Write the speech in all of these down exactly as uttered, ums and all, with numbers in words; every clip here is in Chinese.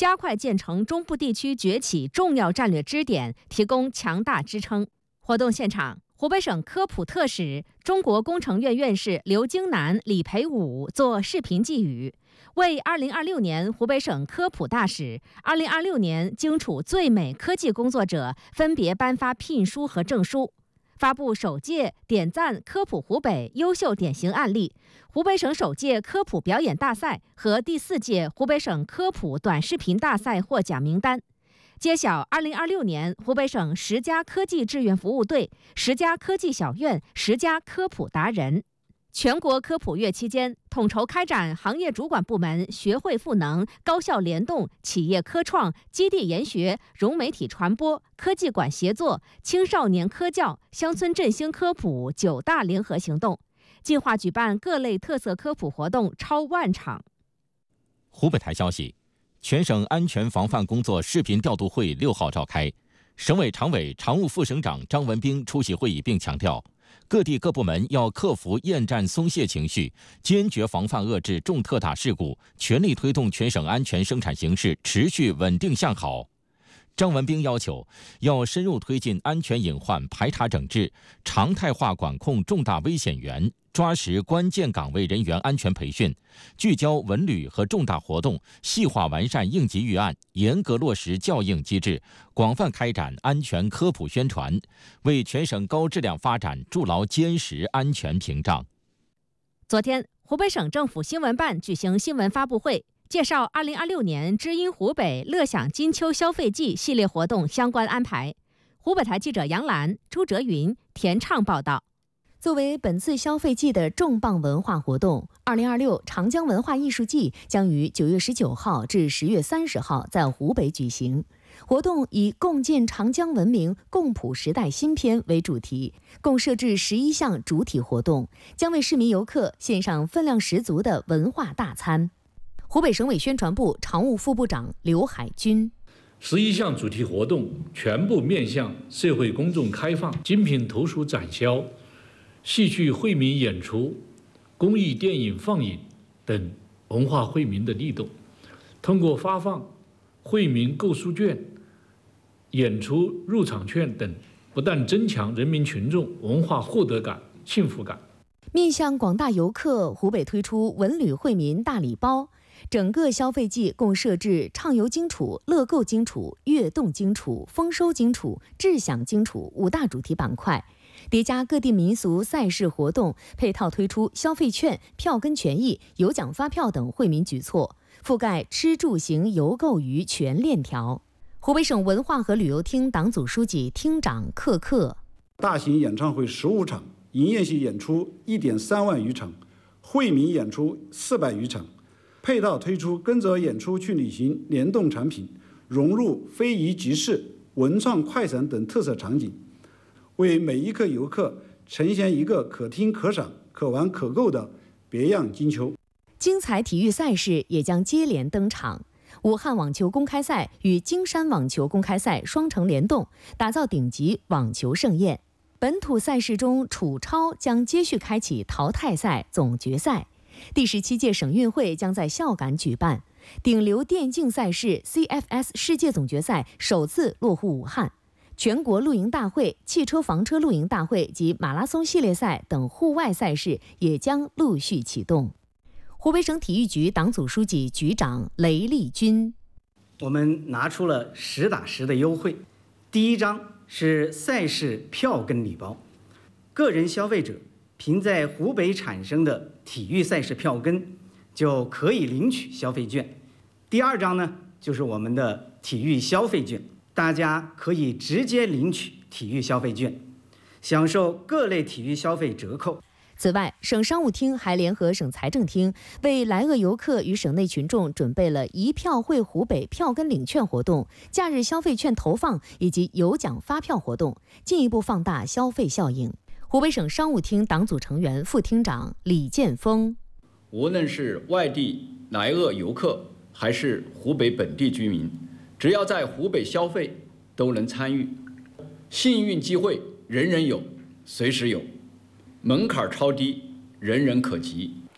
加快建成中部地区崛起重要战略支点，提供强大支撑。活动现场，湖北省科普特使、中国工程院院士刘京南、李培武作视频寄语，为二零二六年湖北省科普大使、二零二六年荆楚最美科技工作者分别颁发聘书和证书，发布首届点赞科普湖北优秀典型案例、湖北省首届科普表演大赛和第四届湖北省科普短视频大赛获奖名单，揭晓二零二六年湖北省十佳科技志愿服务队、十佳科技小院、十佳科普达人。全国科普月期间，统筹开展行业主管部门学会赋能、高校联动、企业科创、基地研学、融媒体传播、科技馆协作、青少年科教、乡村振兴科普九大联合行动，计划举办各类特色科普活动超万场。 湖北台消息，全省安全防范工作视频调度会六号召开，省委常委、常务副省长张文彬出席会议并强调，各地各部门要克服厌战松懈情绪，坚决防范遏制重特大事故，全力推动全省安全生产形势持续稳定向好。张文彬要求，要深入推进安全隐患排查整治，常态化管控重大危险源，抓实关键岗位人员安全培训，聚焦文旅和重大活动，细化完善应急预案，严格落实校应机制，广泛开展安全科普宣传，为全省高质量发展筑牢坚实安全屏障。 昨天，湖北省政府新闻办举行新闻发布会，介绍二零二六年知音湖北乐享金秋消费季系列活动相关安排。湖北台记者杨澜、朱哲云、田畅报道。 作为本次消费季的重磅文化活动，二零二六长江文化艺术季将于九月十九号至十月三十号在湖北举行。活动以共建长江文明、共谱时代新篇为主题，共设置十一项主体活动，将为市民游客献上分量十足的文化大餐。湖北省委宣传部常务副部长刘海军。 十一项主题活动全部面向社会公众开放，精品图书展销、戏剧惠民演出、公益电影放映等文化惠民的力度，通过发放惠民购书券、演出入场券等，不但增强人民群众文化获得感、幸福感。 面向广大游客，湖北推出文旅惠民大礼包。整个消费季共设置畅游荆楚、乐购荆楚、悦动荆楚、丰收荆楚、智享荆楚五大主题板块，叠加各地民俗赛事活动，配套推出消费券、票根权益、有奖发票等惠民举措，覆盖吃住行游购娱全链条。湖北省文化和旅游厅党组书记、厅长克克。 大型演唱会十五场，营业性演出一点三万余场，惠民演出四百余场。配套推出跟着演出去旅行联动产品，融入非遗集市、文创快闪等特色场景，为每一个游客呈现一个可听可赏、可玩可购的别样金秋。 精彩体育赛事也将接连登场。武汉网球公开赛与京山网球公开赛双城联动，打造顶级网球盛宴。本土赛事中，楚超将接续开启淘汰赛总决赛。第十七届省运会将在孝感举办，顶流电竞赛事 C F S 世界总决赛首次落户武汉，全国露营大会、汽车房车露营大会及马拉松系列赛等户外赛事也将陆续启动。湖北省体育局党组书记、局长雷立军。 我们拿出了实打实的优惠，第一张是赛事票根礼包，个人消费者凭在湖北产生的体育赛事票根就可以领取消费券。第二张呢，就是我们的体育消费券，大家可以直接领取体育消费券，享受各类体育消费折扣。 此外，省商务厅还联合省财政厅，为来鄂游客与省内群众准备了一票惠湖北票根领券活动、假日消费券投放以及有奖发票活动，进一步放大消费效应。湖北省商务厅党组成员、副厅长李建峰。 无论是外地来鄂游客还是湖北本地居民，只要在湖北消费都能参与，幸运机会人人有，随时有，门槛超低，人人可及。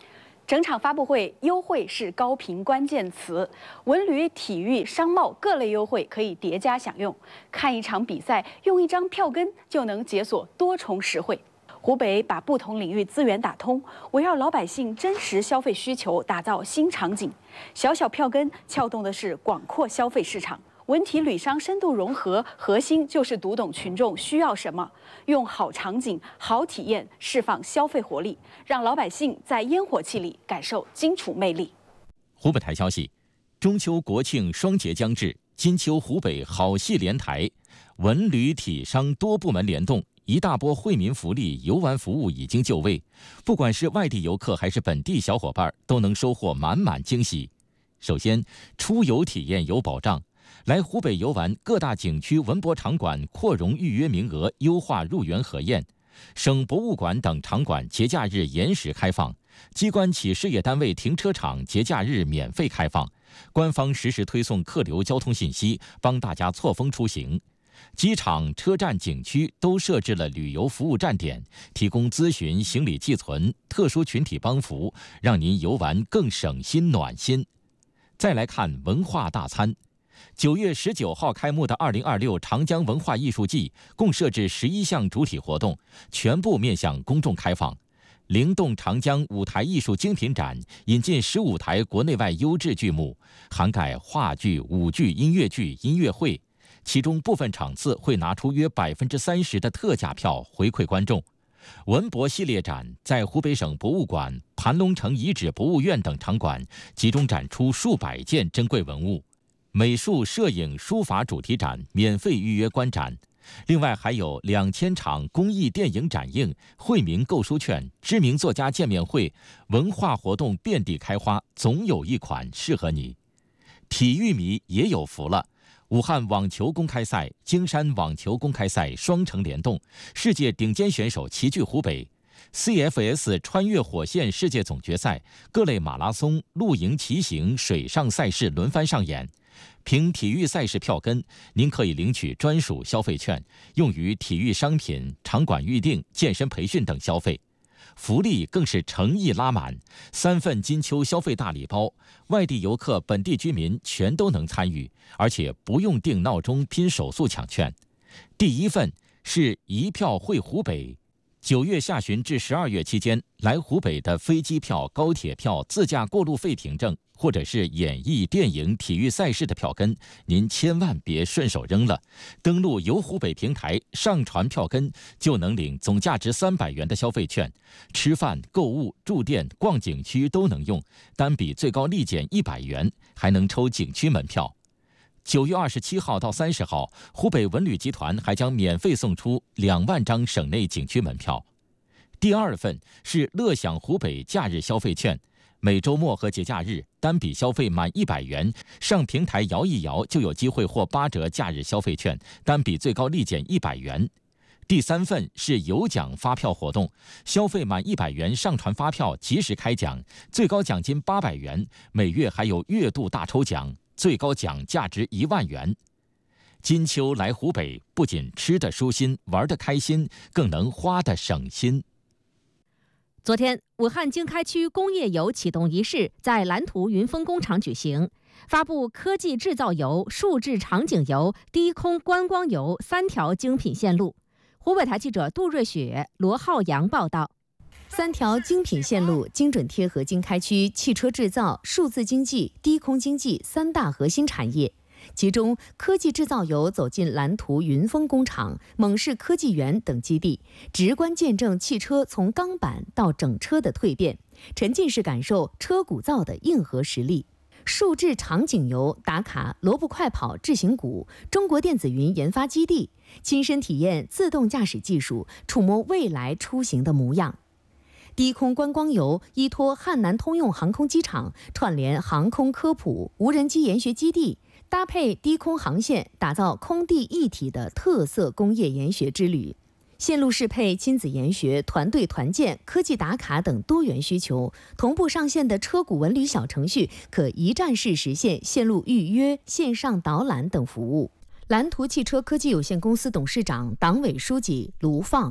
整场发布会，优惠是高频关键词，文旅、体育、商贸各类优惠可以叠加享用。看一场比赛，用一张票根就能解锁多重实惠。湖北把不同领域资源打通，围绕老百姓真实消费需求打造新场景。小小票根撬动的是广阔消费市场。文体旅商深度融合，核心就是读懂群众需要什么，用好场景、好体验释放消费活力，让老百姓在烟火气里感受荆楚魅力。 湖北台消息，中秋国庆双节将至，金秋湖北好戏连台，文旅体商多部门联动，一大波惠民福利、游玩服务已经就位，不管是外地游客还是本地小伙伴，都能收获满满惊喜。首先，出游体验有保障。来湖北游玩，各大景区文博场馆扩容预约名额，优化入园核验。省博物馆等场馆节假日延时开放，机关企事业单位停车场节假日免费开放。官方实时推送客流交通信息，帮大家错峰出行。机场、车站、景区都设置了旅游服务站点，提供咨询、行李寄存、特殊群体帮扶，让您游玩更省心暖心。再来看文化大餐。九月十九号开幕的二零二六长江文化艺术季，共设置十一项主体活动，全部面向公众开放。灵动长江舞台艺术精品展引进十五台国内外优质剧目，涵盖话剧、舞剧、音乐剧、音乐会，其中部分场次会拿出约百分之三十的特价票回馈观众。文博系列展在湖北省博物馆、盘龙城遗址博物院等场馆集中展出数百件珍贵文物。美术、摄影、书法主题展免费预约观展，另外还有两千场公益电影展映、惠民购书券、知名作家见面会，文化活动遍地开花，总有一款适合你。体育迷也有福了，武汉网球公开赛、京山网球公开赛双城联动，世界顶尖选手齐聚湖北。C F S 穿越火线世界总决赛，各类马拉松、露营、骑行、水上赛事轮番上演。凭体育赛事票根，您可以领取专属消费券，用于体育商品、场馆预订、健身培训等消费。福利更是诚意拉满，三份金秋消费大礼包，外地游客、本地居民全都能参与，而且不用定闹钟拼手速抢券。第一份是一票惠湖北。九月下旬至十二月期间，来湖北的飞机票、高铁票、自驾过路费凭证，或者是演艺、电影、体育赛事的票根，您千万别顺手扔了。登录游湖北平台上传票根，就能领总价值三百元的消费券，吃饭、购物、住店、逛景区都能用，单笔最高立减一百元，还能抽景区门票。九月二十七号到三十号，湖北文旅集团还将免费送出两万张省内景区门票。第二份是乐享湖北假日消费券，每周末和节假日单笔消费满一百元，上平台摇一摇就有机会获八折假日消费券，单笔最高立减一百元。第三份是有奖发票活动，消费满一百元上传发票及时开奖，最高奖金八百元，每月还有月度大抽奖。最高奖价值一万元。金秋来湖北，不仅吃得舒心、玩得开心，更能花得省心。 昨天，武汉经开区工业游启动仪式在蓝图云峰工厂举行，发布科技制造游、数字场景游、低空观光游三条精品线路。湖北台记者杜瑞雪、罗浩洋报道。 三条精品线路精准贴合经开区汽车制造、数字经济、低空经济三大核心产业。其中，科技制造游走进蓝图云峰工厂、蒙氏科技园等基地，直观见证汽车从钢板到整车的蜕变，沉浸式感受车骨造的硬核实力。数字场景游打卡罗布快跑智行谷、中国电子云研发基地，亲身体验自动驾驶技术，触摸未来出行的模样。低空观光游依托汉南通用航空机场，串联航空科普、无人机研学基地，搭配低空航线，打造空地一体的特色工业研学之旅。线路适配亲子研学、团队团建、科技打卡等多元需求，同步上线的车谷文旅小程序可一站式实现线路预约、线上导览等服务。蓝图汽车科技有限公司董事长、党委书记卢放。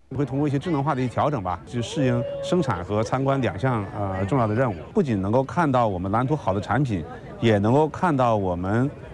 会通过一些智能化的一些调整吧，去适应生产和参观两项呃重要的任务。不仅能够看到我们蓝图好的产品，也能够看到我们